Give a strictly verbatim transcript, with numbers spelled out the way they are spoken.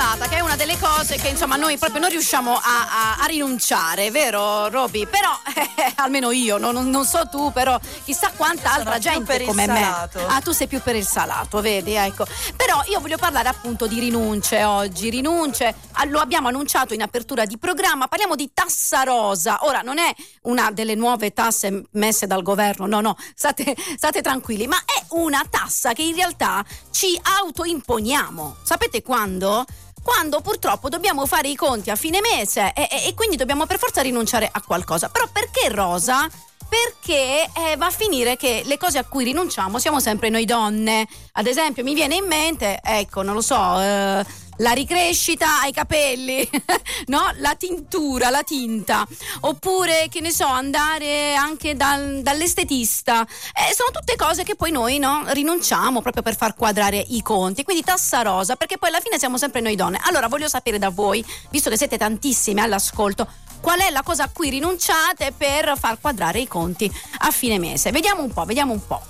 passata, che è una delle cose che insomma noi proprio non riusciamo a, a, a rinunciare, vero Roby? Però eh, almeno io, no, non, non so tu, però chissà quanta altra gente come me. Ah, tu sei più per il salato, vedi, ecco. Però io voglio parlare appunto di rinunce oggi, rinunce, lo abbiamo annunciato in apertura di programma, parliamo di tassa rosa. Ora non è una delle nuove tasse messe dal governo, no no, state, state tranquilli, ma è una tassa che in realtà ci autoimponiamo. Sapete quando? Quando purtroppo dobbiamo fare i conti a fine mese e, e, e quindi dobbiamo per forza rinunciare a qualcosa. Però perché rosa? Perché eh, va a finire che le cose a cui rinunciamo siamo sempre noi donne. Ad esempio mi viene in mente, ecco, non lo so, eh, la ricrescita ai capelli, no? La tintura, la tinta, oppure che ne so, andare anche dal, dall'estetista. Eh, sono tutte cose che poi noi no, rinunciamo proprio per far quadrare i conti. Quindi tassa rosa, perché poi alla fine siamo sempre noi donne. Allora voglio sapere da voi, visto che siete tantissime all'ascolto, qual è la cosa a cui rinunciate per far quadrare i conti a fine mese? Vediamo un po', vediamo un po'.